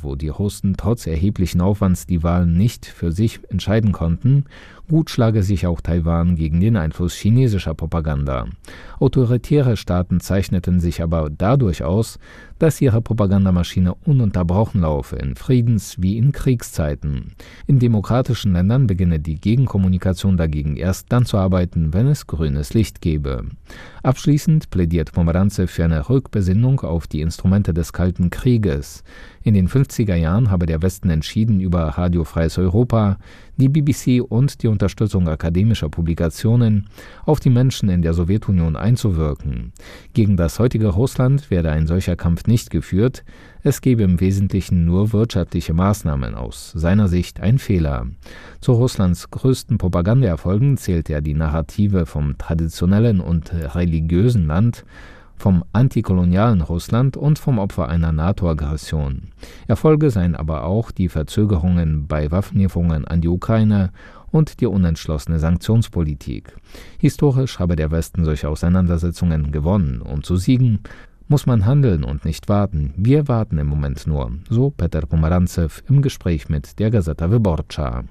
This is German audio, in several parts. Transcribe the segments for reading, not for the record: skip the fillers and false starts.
wo die Russen trotz erheblichen Aufwands die Wahlen nicht für sich entscheiden konnten, gut schlage sich auch Taiwan gegen den Einfluss chinesischer Propaganda. Autoritäre Staaten zeichneten sich aber dadurch aus, dass ihre Propagandamaschine ununterbrochen laufe, in Friedens- wie in Kriegszeiten. In demokratischen Ländern beginne die Gegenkommunikation dagegen erst dann zu arbeiten, wenn es grünes Licht gebe. Abschließend plädiert Pomerantsew für eine Rückbesinnung auf die Instrumente des Kalten Krieges. In den 50er Jahren habe der Westen entschieden, über Radio Freies Europa, die BBC und die Unterstützung akademischer Publikationen auf die Menschen in der Sowjetunion einzuwirken. Gegen das heutige Russland werde ein solcher Kampf nicht geführt, es gebe im Wesentlichen nur wirtschaftliche Maßnahmen, aus seiner Sicht ein Fehler. Zu Russlands größten Propagandaerfolgen zählt er die Narrative vom traditionellen und religiösen Land, vom antikolonialen Russland und vom Opfer einer NATO-Aggression. Erfolge seien aber auch die Verzögerungen bei Waffenlieferungen an die Ukraine und die unentschlossene Sanktionspolitik. Historisch habe der Westen solche Auseinandersetzungen gewonnen. Um zu siegen, muss man handeln und nicht warten. Wir warten im Moment nur, so Peter Pomerantsew im Gespräch mit der Gazeta Wyborcza.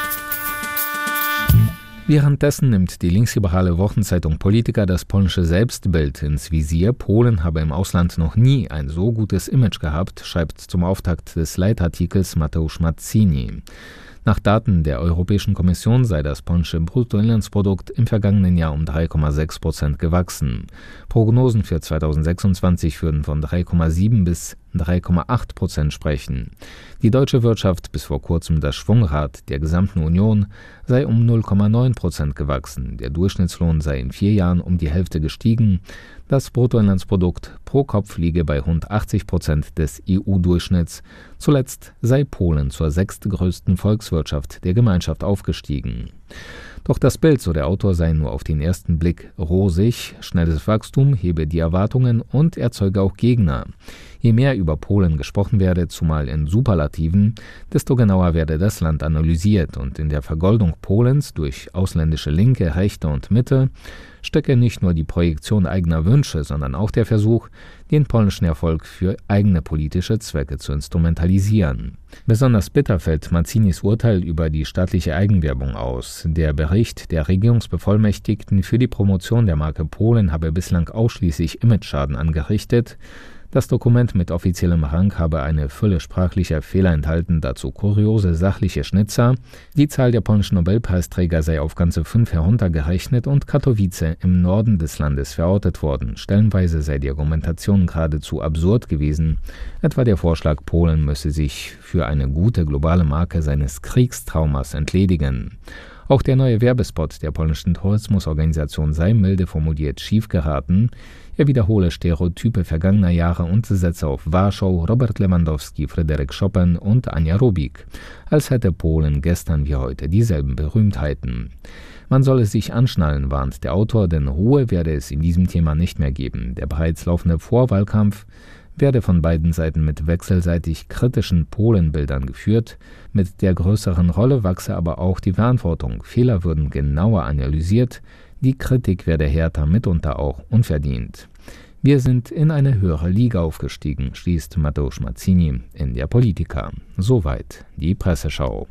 Währenddessen nimmt die linksliberale Wochenzeitung Polityka das polnische Selbstbild ins Visier. Polen habe im Ausland noch nie ein so gutes Image gehabt, schreibt zum Auftakt des Leitartikels Mateusz Mazzini. Nach Daten der Europäischen Kommission sei das polnische Bruttoinlandsprodukt im vergangenen Jahr um 3,6% gewachsen. Prognosen für 2026 würden von 3,7 bis 3,8% sprechen. Die deutsche Wirtschaft, bis vor kurzem das Schwungrad der gesamten Union, sei um 0,9% gewachsen. Der Durchschnittslohn sei in 4 Jahren um die Hälfte gestiegen. Das Bruttoinlandsprodukt pro Kopf liege bei rund 80% des EU-Durchschnitts. Zuletzt sei Polen zur 6. größten Volkswirtschaft der Gemeinschaft aufgestiegen. Doch das Bild, so der Autor, sei nur auf den ersten Blick rosig. Schnelles Wachstum hebe die Erwartungen und erzeuge auch Gegner. Je mehr über Polen gesprochen werde, zumal in Superlativen, desto genauer werde das Land analysiert. Und in der Vergoldung Polens durch ausländische Linke, Rechte und Mitte stecke nicht nur die Projektion eigener Wünsche, sondern auch der Versuch, den polnischen Erfolg für eigene politische Zwecke zu instrumentalisieren. Besonders bitter fällt Mazzinis Urteil über die staatliche Eigenwerbung aus. Der Bericht der Regierungsbevollmächtigten für die Promotion der Marke Polen habe bislang ausschließlich Imageschaden angerichtet. Das Dokument mit offiziellem Rang habe eine Fülle sprachlicher Fehler enthalten, dazu kuriose sachliche Schnitzer. Die Zahl der polnischen Nobelpreisträger sei auf ganze 5 heruntergerechnet und Katowice im Norden des Landes verortet worden. Stellenweise sei die Argumentation geradezu absurd gewesen. Etwa der Vorschlag, Polen müsse sich für eine gute globale Marke seines Kriegstraumas entledigen. Auch der neue Werbespot der polnischen Tourismusorganisation sei milde formuliert schief geraten. Er wiederhole Stereotype vergangener Jahre und setze auf Warschau, Robert Lewandowski, Fryderyk Chopin und Anja Rubik. Als hätte Polen gestern wie heute dieselben Berühmtheiten. Man solle sich anschnallen, warnt der Autor, denn Ruhe werde es in diesem Thema nicht mehr geben. Der bereits laufende Vorwahlkampf werde von beiden Seiten mit wechselseitig kritischen Polenbildern geführt. Mit der größeren Rolle wachse aber auch die Verantwortung. Fehler würden genauer analysiert. Die Kritik werde härter, mitunter auch unverdient. Wir sind in eine höhere Liga aufgestiegen, schließt Mateusz Mazzini in der Polityka. Soweit die Presseschau.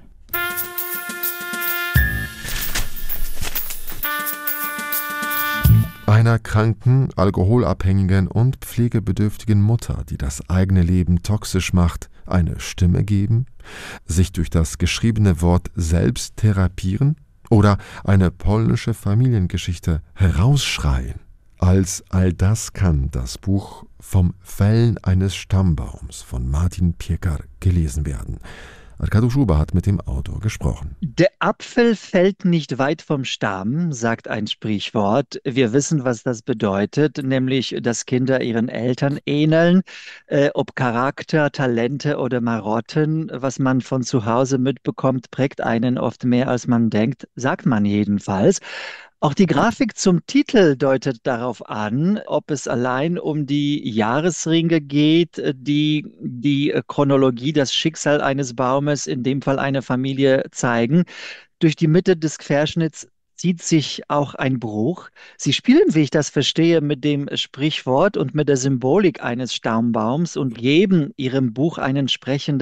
Einer kranken, alkoholabhängigen und pflegebedürftigen Mutter, die das eigene Leben toxisch macht, eine Stimme geben? Sich durch das geschriebene Wort selbst therapieren? Oder eine polnische Familiengeschichte herausschreien? Als all das kann das Buch Vom Fällen eines Stammbaums von Martin Piekar gelesen werden. Arkadiusz Schuber hat mit dem Autor gesprochen. Der Apfel fällt nicht weit vom Stamm, sagt ein Sprichwort. Wir wissen, was das bedeutet, nämlich, dass Kinder ihren Eltern ähneln. Ob Charakter, Talente oder Marotten, was man von zu Hause mitbekommt, prägt einen oft mehr, als man denkt, sagt man jedenfalls. Auch die Grafik zum Titel deutet darauf an, ob es allein um die Jahresringe geht, die Chronologie, das Schicksal eines Baumes, in dem Fall eine Familie, zeigen. Durch die Mitte des Querschnitts zieht sich auch ein Bruch. Sie spielen, wie ich das verstehe, mit dem Sprichwort und mit der Symbolik eines Stammbaums und geben Ihrem Buch einen sprechenden